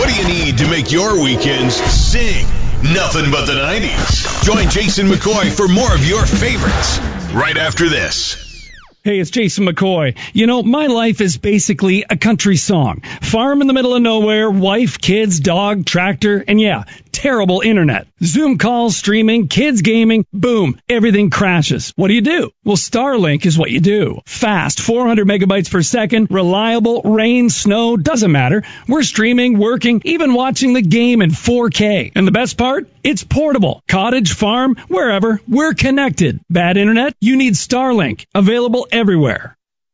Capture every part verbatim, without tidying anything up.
What do you need to make your weekends sing? Nothing but the nineties. Join Jason McCoy for more of your favorites right after this. Hey, it's Jason McCoy. You know, my life is basically a country song. Farm in the middle of nowhere, wife, kids, dog, tractor, and yeah, terrible internet. Zoom calls, streaming, kids gaming, boom, everything crashes. What do you do? Well, Starlink is what you do. Fast, four hundred megabytes per second, reliable, rain, snow, doesn't matter. We're streaming, working, even watching the game in four K. And the best part? It's portable. Cottage, farm, wherever, we're connected. Bad internet? You need Starlink. Available everywhere.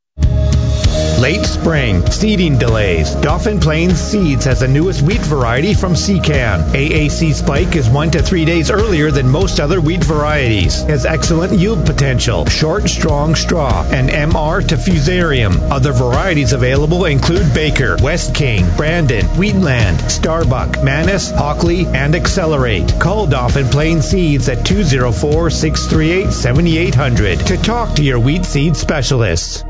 Late spring, seeding delays. Dauphin Plains Seeds has the newest wheat variety from Secan. A A C Spike is one to three days earlier than most other wheat varieties. Has excellent yield potential, short, strong straw, and M R to Fusarium. Other varieties available include Baker, West King, Brandon, Wheatland, Starbuck, Manus, Hockley, and Accelerate. Call Dauphin Plains Seeds at two oh four, six three eight, seven eight zero zero to talk to your wheat seed specialists.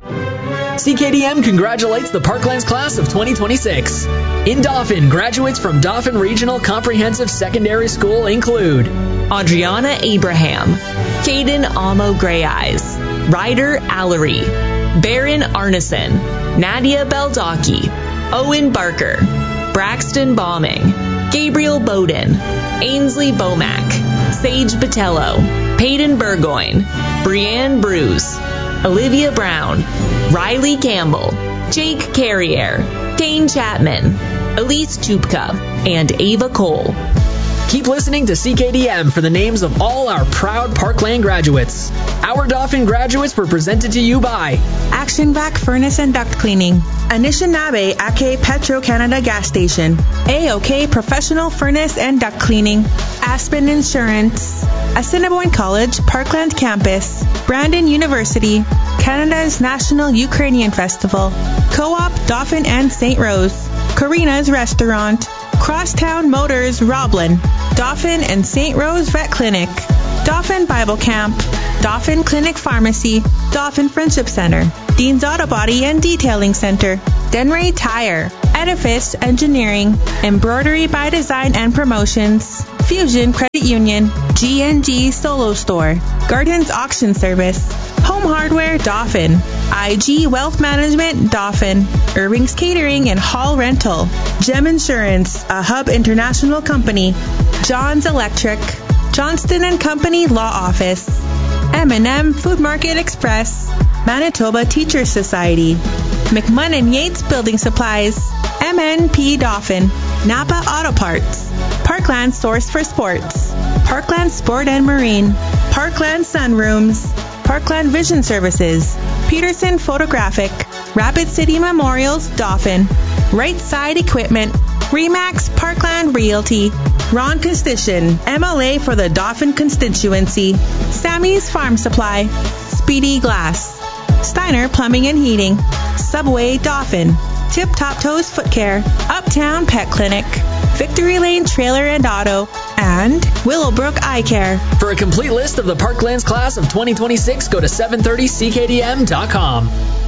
C K D M congratulates the Parklands class of twenty twenty-six. In Dauphin, graduates from Dauphin Regional Comprehensive Secondary School include Adriana Abraham, Caden Amo Gray Eyes, Ryder Allery, Baron Arneson, Nadia Beldaki, Owen Barker, Braxton Bombing, Gabriel Bowden, Ainsley Bomack, Sage Botello, Peyton Burgoyne, Brianne Bruce, Olivia Brown, Riley Campbell, Jake Carrier, Kane Chapman, Elise Chupka, and Ava Cole. Keep listening to C K D M for the names of all our proud Parkland graduates. Our Dauphin graduates were presented to you by Action Vac Furnace and Duct Cleaning, Anishinaabe Ake Petro Canada Gas Station, A O K Professional Furnace and Duct Cleaning, Aspen Insurance, Assiniboine College Parkland Campus, Brandon University, Canada's National Ukrainian Festival, Co-op Dauphin and Saint Rose, Karina's Restaurant, Crosstown Motors Roblin, Dauphin and Saint Rose Vet Clinic, Dauphin Bible Camp, Dauphin Clinic Pharmacy, Dauphin Friendship Center, Dean's Auto Body and Detailing Center, Denray Tire, Edifice Engineering, Embroidery by Design and Promotions, Fusion Credit Union, G and G Solo Store, Gardens Auction Service, Home Hardware Dauphin, I G Wealth Management Dauphin, Irving's Catering and Hall Rental, Gem Insurance, a Hub International Company, John's Electric, Johnston and Company Law Office, M and M Food Market Express, Manitoba Teachers Society, McMunn and Yates Building Supplies, M N P Dauphin, Napa Auto Parts, Parkland Source for Sports, Parkland Sport and Marine, Parkland Sunrooms, Parkland Vision Services, Peterson Photographic, Rapid City Memorials Dauphin, Right Side Equipment, Remax Parkland Realty, Ron Costician, M L A for the Dauphin constituency, Sammy's Farm Supply, Speedy Glass, Steiner Plumbing and Heating, Subway Dauphin, Tip Top Toes Foot Care, Uptown Pet Clinic, Victory Lane Trailer and Auto, and Willowbrook Eye Care. For a complete list of the Parklands class of twenty twenty-six, go to seven thirty C K D M dot com.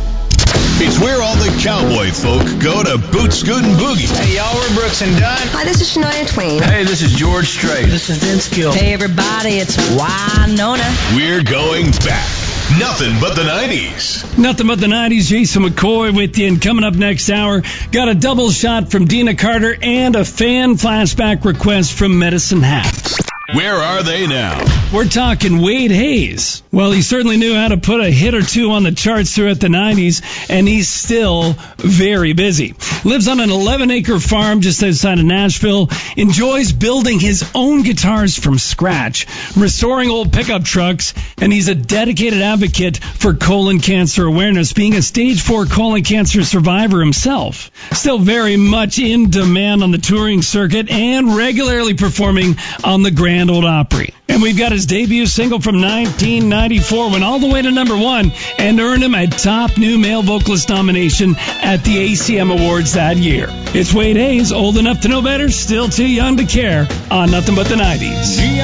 It's where all the cowboy folk go to boot, scoot, and boogie. Hey, y'all, we're Brooks and Dunn. Hi, this is Shania Twain. Hey, this is George Strait. This is Vince Gill. Hey, everybody, it's Winona. We're going back. Nothing but the nineties. Nothing but the nineties. Jason McCoy with you. And coming up next hour, got a double shot from Dina Carter and a fan flashback request from Medicine Hat. Where are they now? We're talking Wade Hayes. Well, he certainly knew how to put a hit or two on the charts throughout the nineties, and he's still very busy. Lives on an eleven-acre farm just outside of Nashville, enjoys building his own guitars from scratch, restoring old pickup trucks, and he's a dedicated advocate for colon cancer awareness, being a stage four colon cancer survivor himself. Still very much in demand on the touring circuit and regularly performing on the Grand Ole Opry. And we've got his debut single from nineteen ninety-four, went all the way to number one and earned him a top new male vocalist nomination at the A C M Awards that year. It's Wade Hayes, old enough to know better, still too young to care, on Nothing But the nineties.